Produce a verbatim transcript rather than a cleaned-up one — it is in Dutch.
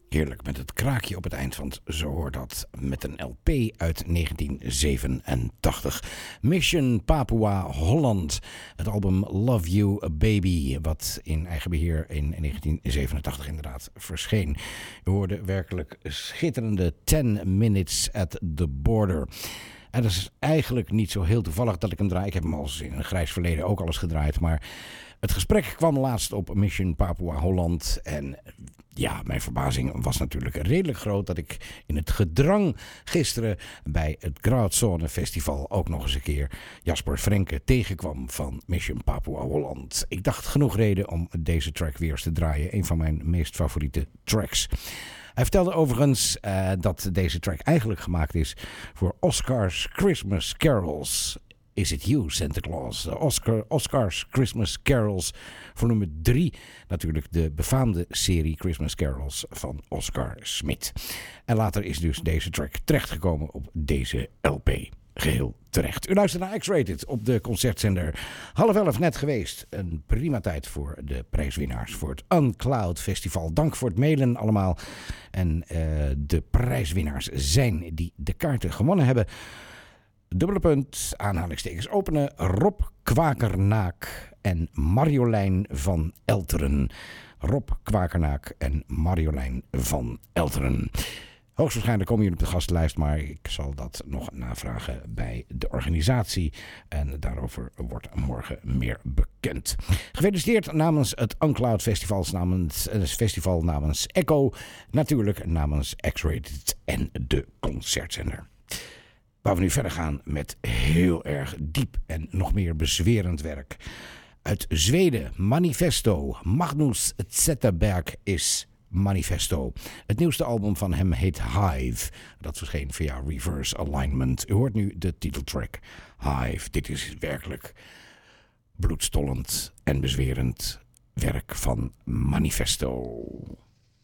Heerlijk met het kraakje op het eind, want zo hoort dat met een L P uit negentien zevenentachtig. Mission Papua Holland, het album Love You Baby, wat in eigen beheer in negentien zevenentachtig inderdaad verscheen. We hoorden werkelijk schitterende ten minutes at the border. En dat is eigenlijk niet zo heel toevallig dat ik hem draai. Ik heb hem al in een grijs verleden ook al eens gedraaid, maar het gesprek kwam laatst op Mission Papua Holland en ja, mijn verbazing was natuurlijk redelijk groot dat ik in het gedrang gisteren bij het Graudzone Festival ook nog eens een keer Jasper Frenke tegenkwam van Mission Papua Holland. Ik dacht genoeg reden om deze track weer eens te draaien. Een van mijn meest favoriete tracks. Hij vertelde overigens uh, dat deze track eigenlijk gemaakt is voor Oscar's Christmas Carols. Is It You, Santa Claus? De Oscar, Oscar's Christmas Carols, volume drie. Natuurlijk de befaamde serie Christmas Carols van Oscar Smit. En later is dus deze track terechtgekomen op deze L P. Geheel terecht. U luistert naar X-Rated op de concertzender. Half elf net geweest. Een prima tijd voor de prijswinnaars voor het Uncloud Festival. Dank voor het mailen allemaal. En uh, de prijswinnaars zijn die de kaarten gewonnen hebben. Dubbele punt, aanhalingstekens openen, Rob Kwakernaak en Marjolein van Elteren. Rob Kwakernaak en Marjolein van Elteren. Hoogstwaarschijnlijk komen jullie op de gastenlijst, maar ik zal dat nog navragen bij de organisatie. En daarover wordt morgen meer bekend. Gefeliciteerd namens het Uncloud Festival, namens, het festival namens Echo. Natuurlijk namens X-Rated en de concertzender. Waar we nu verder gaan met heel erg diep en nog meer bezwerend werk. Uit Zweden, Manifesto. Magnus Zetterberg is Manifesto. Het nieuwste album van hem heet Hive. Dat verscheen via Reverse Alignment. U hoort nu de titeltrack Hive. Dit is werkelijk bloedstollend en bezwerend werk van Manifesto.